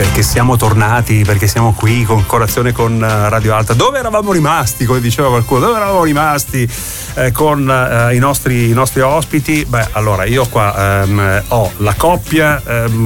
perché siamo tornati, perché siamo qui con Colazione con Radio Alta. Dove eravamo rimasti, come diceva qualcuno, dove eravamo rimasti con i nostri ospiti? Beh, allora io qua ho la coppia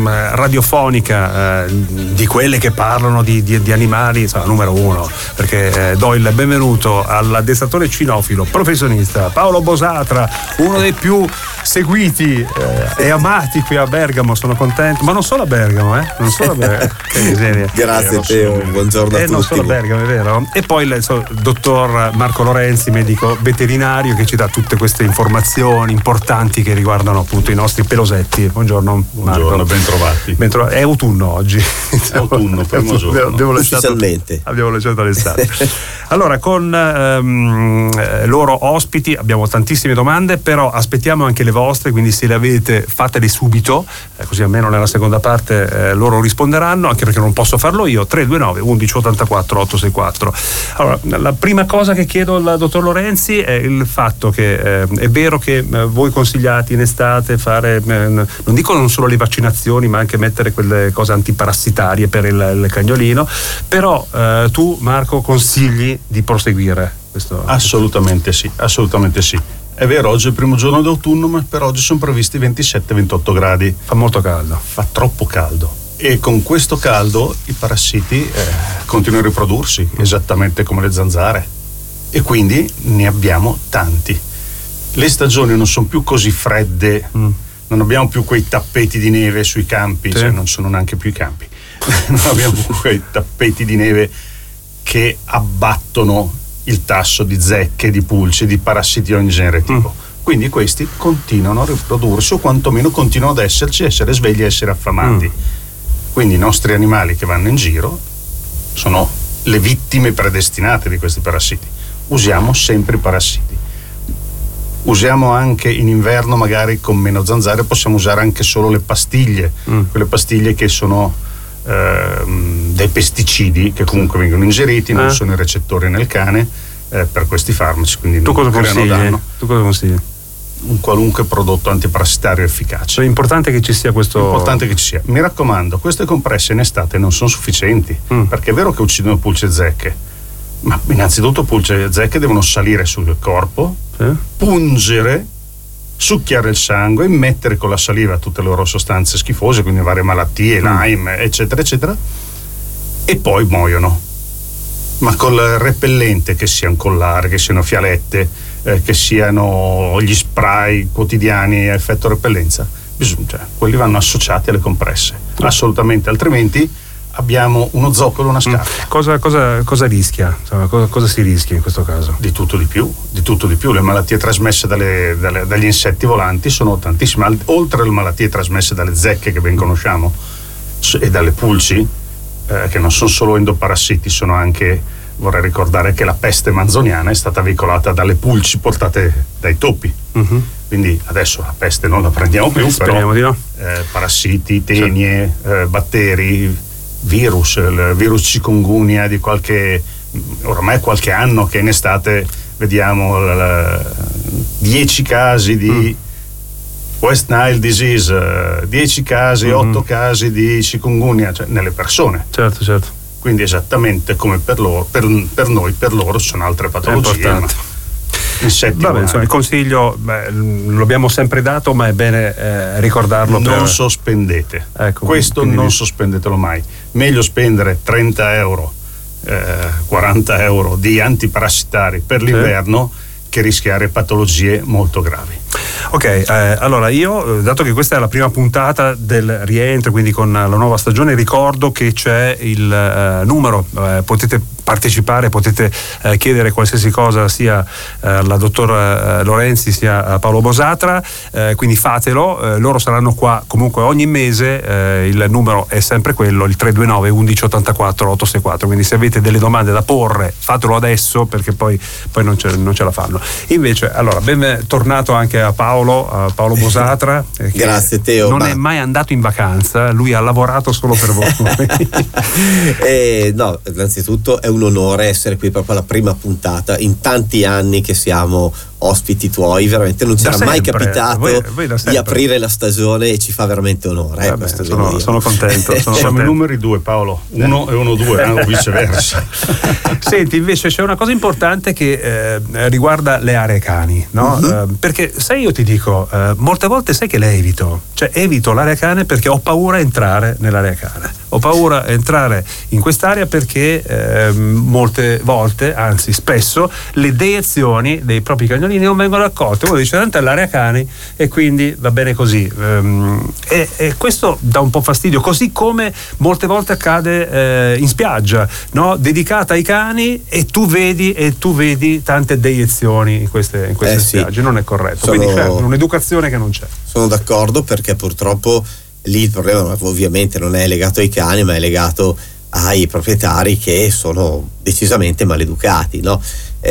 radiofonica di quelle che parlano di animali, insomma, numero uno, perché do il benvenuto all'addestratore cinofilo professionista Paolo Bosatra, uno dei più seguiti e amati qui a Bergamo. Sono contento, ma non solo a Bergamo, non solo a Bergamo. Grazie Teo, buongiorno a tutti. Non solo a Bergamo, è vero? E poi il dottor Marco Lorenzi, medico veterinario, che ci dà tutte queste informazioni importanti che riguardano appunto i nostri pelosetti. Buongiorno Marco. Buongiorno, ben trovati. È autunno oggi. È autunno, primo giorno. Ufficialmente. Abbiamo lasciato l'estate. Allora, con loro ospiti abbiamo tantissime domande, però aspettiamo anche le vostre, quindi se le avete fatele subito, così almeno nella seconda parte loro risponderanno, anche perché non posso farlo io. 329 11 84 864. Allora, la prima cosa che chiedo al dottor Lorenzi è il fatto che è vero che voi consigliate in estate fare, non dico non solo le vaccinazioni, ma anche mettere quelle cose antiparassitarie per il cagnolino, però tu Marco consigli di proseguire questo? Assolutamente sì. È vero, oggi è il primo giorno d'autunno, ma per oggi sono previsti 27-28 gradi. Fa molto caldo. Fa troppo caldo. E con questo caldo i parassiti continuano a riprodursi, esattamente come le zanzare. E quindi ne abbiamo tanti. Le stagioni non sono più così fredde, non abbiamo più quei tappeti di neve sui campi, sì. Cioè non sono neanche più i campi. Non abbiamo più quei tappeti di neve che abbattono il tasso di zecche, di pulci, di parassiti di ogni genere tipo. Quindi questi continuano a riprodursi, o quantomeno continuano ad esserci, essere svegli e essere affamati. Quindi i nostri animali che vanno in giro sono le vittime predestinate di questi parassiti. Usiamo sempre i parassiti. Usiamo anche in inverno, magari con meno zanzare, possiamo usare anche solo le pastiglie, quelle pastiglie che sono dei pesticidi che comunque vengono ingeriti, non sono i recettori nel cane per questi farmaci, quindi tu non cosa creano danno. Tu cosa consigli? Un qualunque prodotto antiparassitario efficace. È importante che ci sia questo. Importante che ci sia. Mi raccomando, queste compresse in estate non sono sufficienti, perché è vero che uccidono pulci e zecche, ma innanzitutto pulci e zecche devono salire sul corpo, pungere, succhiare il sangue, immettere con la saliva tutte le loro sostanze schifose, quindi varie malattie, Lyme, eccetera eccetera, e poi muoiono. Ma col repellente, che siano collare, che siano fialette, che siano gli spray quotidiani a effetto repellenza, quelli vanno associati alle compresse, assolutamente, altrimenti abbiamo uno zoccolo, una scarpa. Cosa rischia? Insomma, cosa si rischia in questo caso? Di tutto di più. Le malattie trasmesse dagli insetti volanti sono tantissime, oltre alle malattie trasmesse dalle zecche che ben conosciamo e dalle pulci, che non sono solo endoparassiti, sono anche, vorrei ricordare che la peste manzoniana è stata veicolata dalle pulci portate dai topi. Quindi adesso la peste non la prendiamo più, però di no. Parassiti, tenie, batteri, virus, il virus chikungunya di ormai qualche anno che in estate vediamo 10 casi di West Nile disease, 10 casi, 8 casi di chikungunya, cioè nelle persone. Certo. Quindi esattamente come per loro, per noi, per loro sono altre patologie. Vabbè, insomma, il consiglio lo abbiamo sempre dato, ma è bene ricordarlo. Non sospendete. Ecco, questo non sospendetelo mai. Meglio spendere 30 euro, 40 euro di antiparassitari per l'inverno che rischiare patologie molto gravi. Ok, allora io, dato che questa è la prima puntata del rientro, quindi con la nuova stagione, ricordo che c'è il numero, potete partecipare, potete chiedere qualsiasi cosa sia alla dottor Lorenzi sia a Paolo Bosatra, quindi fatelo, loro saranno qua comunque ogni mese, il numero è sempre quello, il 329 11 84 864, quindi se avete delle domande da porre fatelo adesso, perché poi non ce la fanno. Invece, allora, bentornato anche a Paolo Bosatra. Grazie Teo. Non è mai andato in vacanza, lui ha lavorato solo per voi. No, innanzitutto è un onore essere qui proprio alla prima puntata in tanti anni che siamo ospiti tuoi, veramente non c'era mai capitato voi di aprire la stagione e ci fa veramente onore. Sono contento. Siamo i numeri 2, Paolo, 1 e 1-2, o viceversa. Senti, invece c'è una cosa importante che riguarda le aree cani, no? Perché sai, io ti dico, molte volte sai che le evito l'area cane perché ho paura a entrare nell'area cane, ho paura a entrare in quest'area perché molte volte, anzi spesso, le deiezioni dei propri cagnolini non vengono raccolte. Uno dice tanto è l'area cani e quindi va bene così, e questo dà un po' fastidio, così come molte volte accade in spiaggia, no? Dedicata ai cani, e tu vedi tante deiezioni in queste spiagge. Non è corretto, quindi c'è un'educazione che non c'è. Sono d'accordo, perché purtroppo lì il problema ovviamente non è legato ai cani, ma è legato ai proprietari che sono decisamente maleducati, no?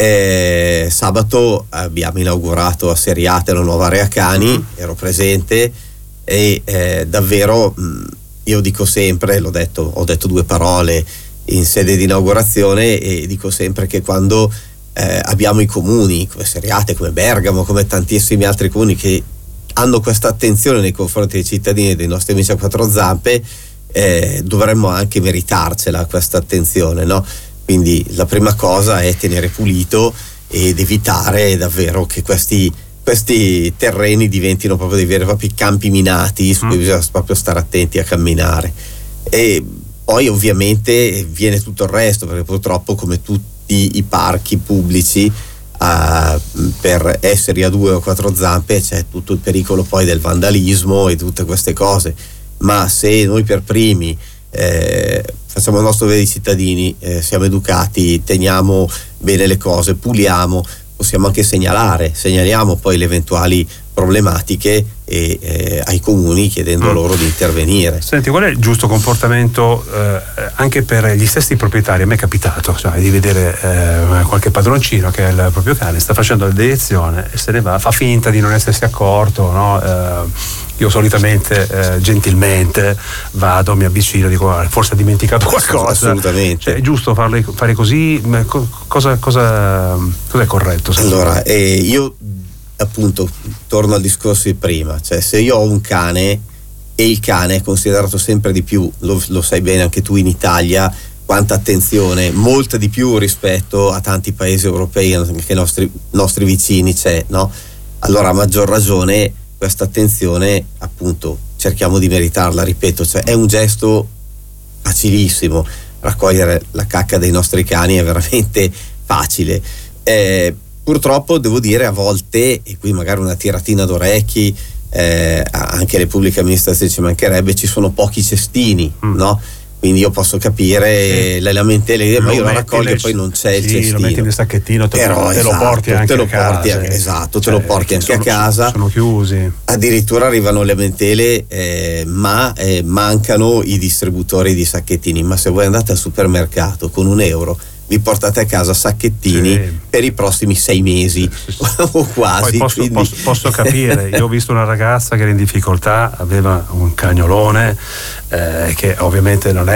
Sabato abbiamo inaugurato a Seriate la nuova area cani, ero presente e davvero, io dico sempre, ho detto 2 parole in sede di inaugurazione, e dico sempre che quando abbiamo i comuni come Seriate, come Bergamo, come tantissimi altri comuni che hanno questa attenzione nei confronti dei cittadini e dei nostri amici a quattro zampe, dovremmo anche meritarcela questa attenzione, no? Quindi la prima cosa è tenere pulito ed evitare davvero che questi terreni diventino proprio dei veri e propri campi minati su cui bisogna proprio stare attenti a camminare. E poi ovviamente viene tutto il resto, perché purtroppo, come tutti i parchi pubblici, per essere a 2 o 4 zampe c'è tutto il pericolo poi del vandalismo e tutte queste cose. Ma se noi per primi facciamo il nostro dovere di cittadini, siamo educati, teniamo bene le cose, puliamo, possiamo anche segnaliamo poi le eventuali problematiche ai comuni, chiedendo loro di intervenire. Senti, qual è il giusto comportamento anche per gli stessi proprietari? A me è capitato di vedere qualche padroncino che è il proprio cane sta facendo la deiezione e se ne va, fa finta di non essersi accorto, no? Io solitamente gentilmente vado, mi avvicino, dico forse ha dimenticato qualcosa. Assolutamente. Cioè, è giusto fare così? Cosa è corretto? Allora, io appunto torno al discorso di prima, cioè se io ho un cane e il cane è considerato sempre di più, lo sai bene anche tu in Italia, quanta attenzione, molta di più rispetto a tanti paesi europei, anche i nostri vicini c'è, no? Allora a maggior ragione questa attenzione appunto cerchiamo di meritarla, ripeto, cioè è un gesto facilissimo, raccogliere la cacca dei nostri cani è veramente facile. Purtroppo devo dire, a volte, e qui magari una tiratina d'orecchi, anche le pubbliche amministrazioni ci mancherebbe, ci sono pochi cestini, no? Quindi io posso capire le lamentele, ma io la raccolgo e poi non c'è il cestino. Lo metti nel sacchettino, te lo porti anche a casa. Esatto, te lo porti anche a casa. Sono chiusi. Addirittura arrivano le lamentele, ma mancano i distributori di sacchettini. Ma se voi andate al supermercato con €1 vi portate a casa sacchettini per i prossimi 6 mesi o quasi. Poi posso capire, io ho visto una ragazza che era in difficoltà, aveva un cagnolone che ovviamente non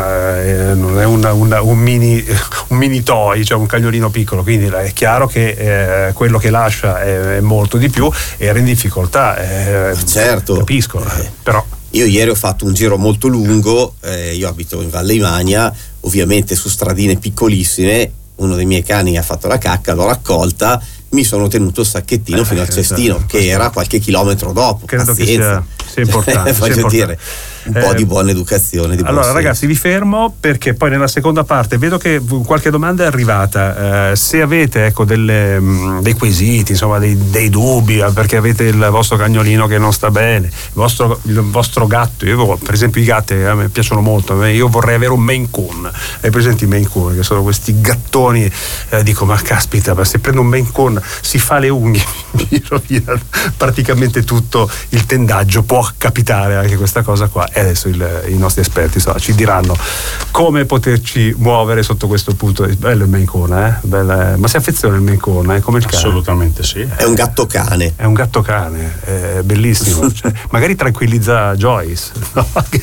è un mini toy, cioè un cagnolino piccolo, quindi è chiaro che quello che lascia è molto di più, era in difficoltà, certo, capisco, però io ieri ho fatto un giro molto lungo, io abito in Valle Imagna, ovviamente su stradine piccolissime, uno dei miei cani ha fatto la cacca, l'ho raccolta, mi sono tenuto il sacchettino fino al cestino, che era qualche chilometro dopo. Credo che sia importante. Voglio dire, un po' di buona educazione. Allora ragazzi, vi fermo perché poi nella seconda parte vedo che qualche domanda è arrivata. Se avete dei quesiti, insomma dei dubbi, perché avete il vostro cagnolino che non sta bene, il vostro gatto, io per esempio i gatti a me piacciono molto, io vorrei avere un Maine Coon. Hai presente i Maine Coon, che sono questi gattoni, dico ma caspita, ma se prendo un Maine Coon si fa le unghie, mi rovina praticamente tutto il tendaggio, può capitare anche questa cosa qua, e adesso i nostri esperti ci diranno come poterci muovere sotto questo punto. Bello il Maine Coon, ma si affeziona il Maine Coon, come il cane? Assolutamente sì. È un gatto cane. È bellissimo. Cioè, magari tranquillizza Joyce, no?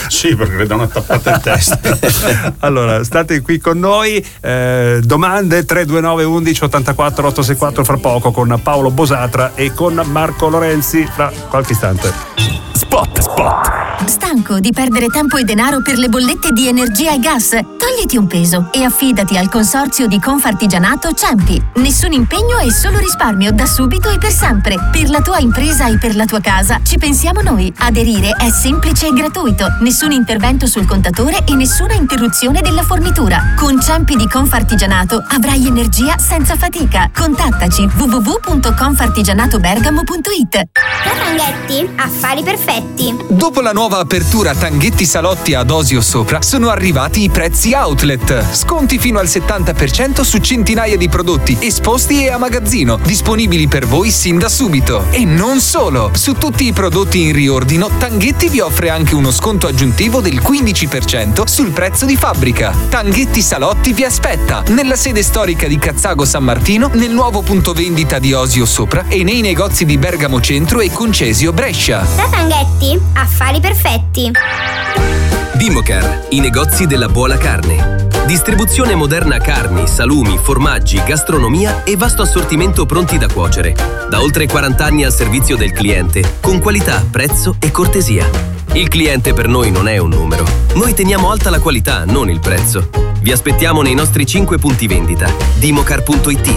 Sì, perché le do una tappata in testa. Allora, state qui con noi, domande 329 11 84 864 fra poco con Paolo Bosatra e con Marco Lorenzi fra qualche istante. Spot. Stanco di perdere tempo e denaro per le bollette di energia e gas? Togliti un peso e affidati al consorzio di Confartigianato Ciampi. Nessun impegno e solo risparmio da subito e per sempre. Per la tua impresa e per la tua casa ci pensiamo noi. Aderire è semplice e gratuito. Nessun intervento sul contatore e nessuna interruzione della fornitura. Con Ciampi di Confartigianato avrai energia senza fatica. Contattaci www.confartigianatobergamo.it. Da Tanghetti, affari perfetti. Dopo la nuova apertura Tanghetti Salotti ad Osio Sopra sono arrivati i prezzi outlet. Sconti fino al 70% su centinaia di prodotti esposti e a magazzino, disponibili per voi sin da subito. E non solo! Su tutti i prodotti in riordino, Tanghetti vi offre anche uno sconto aggiuntivo del 15% sul prezzo di fabbrica. Tanghetti Salotti vi aspetta nella sede storica di Cazzago San Martino, nel nuovo punto vendita di Osio Sopra e nei negozi di Bergamo Centro e Concesio Brescia. Da Tanghetti, affari perfetti. Dimocar, i negozi della buona carne. Distribuzione moderna carni, salumi, formaggi, gastronomia e vasto assortimento pronti da cuocere. Da oltre 40 anni al servizio del cliente, con qualità, prezzo e cortesia. Il cliente per noi non è un numero. Noi teniamo alta la qualità, non il prezzo. Vi aspettiamo nei nostri 5 punti vendita. Dimocar.it.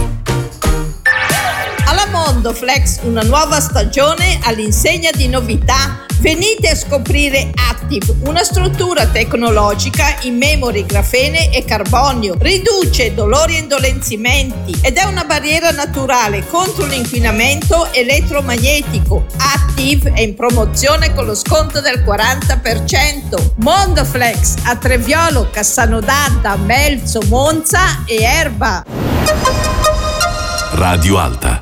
Alla Mondoflex, una nuova stagione all'insegna di novità. Venite a scoprire Active, una struttura tecnologica in memory, grafene e carbonio. Riduce dolori e indolenzimenti ed è una barriera naturale contro l'inquinamento elettromagnetico. Active è in promozione con lo sconto del 40%. Mondoflex a Treviolo, Cassano d'Adda, Melzo, Monza e Erba. Radio Alta.